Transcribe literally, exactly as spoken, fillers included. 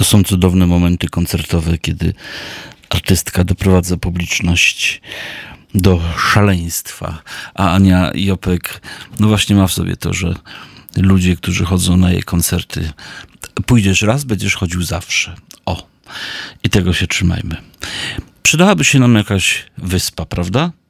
To są cudowne momenty koncertowe, kiedy artystka doprowadza publiczność do szaleństwa, a Ania Jopek no właśnie ma w sobie to, że ludzie, którzy chodzą na jej koncerty, pójdziesz raz, będziesz chodził zawsze. O, i tego się trzymajmy. Przydałaby się nam jakaś wyspa, prawda?